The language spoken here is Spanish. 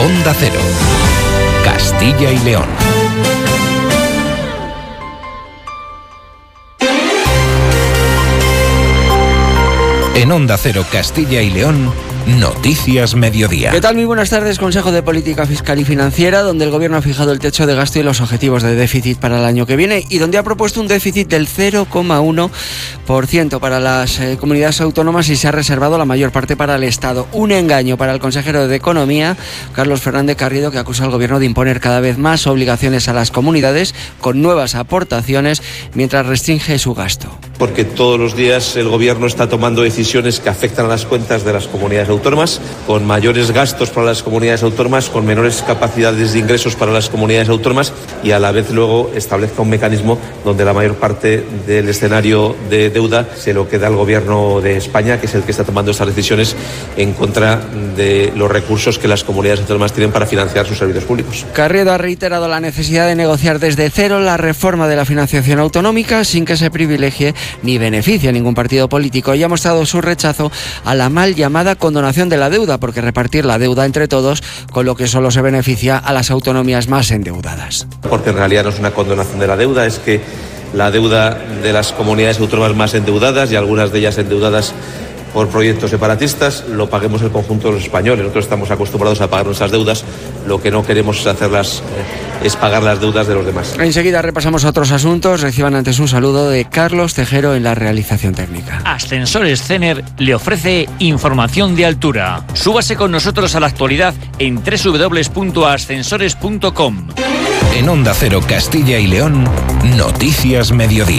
Onda Cero, Castilla y León. En Onda Cero, Castilla y León, Noticias Mediodía. ¿Qué tal? Muy buenas tardes. Consejo de Política Fiscal y Financiera, donde el Gobierno ha fijado el techo de gasto y los objetivos de déficit para el año que viene y donde ha propuesto un déficit del 0,1% para las comunidades autónomas y se ha reservado la mayor parte para el Estado. Un engaño para el consejero de Economía, Carlos Fernández Carriedo, que acusa al Gobierno de imponer cada vez más obligaciones a las comunidades con nuevas aportaciones mientras restringe su gasto. Porque todos los días el Gobierno está tomando decisiones que afectan a las cuentas de las comunidades autónomas, con mayores gastos para las comunidades autónomas, con menores capacidades de ingresos para las comunidades autónomas y a la vez luego establezca un mecanismo donde la mayor parte del escenario de deuda se lo queda al Gobierno de España, que es el que está tomando estas decisiones en contra de los recursos que las comunidades autónomas tienen para financiar sus servicios públicos. Carriedo ha reiterado la necesidad de negociar desde cero la reforma de la financiación autonómica sin que se privilegie ni beneficie a ningún partido político y ha mostrado su rechazo a la mal llamada condonación de la deuda, porque repartir la deuda entre todos, con lo que solo se beneficia a las autonomías más endeudadas. Porque en realidad no es una condonación de la deuda, es que la deuda de las comunidades autónomas más endeudadas y algunas de ellas endeudadas por proyectos separatistas, lo paguemos el conjunto de los españoles. Nosotros estamos acostumbrados a pagar nuestras deudas, lo que no queremos es pagar las deudas de los demás. Enseguida repasamos otros asuntos. Reciban antes un saludo de Carlos Tejero en la realización técnica. Ascensores Cener le ofrece información de altura. Súbase con nosotros a la actualidad en www.ascensores.com. En Onda Cero, Castilla y León, Noticias Mediodía.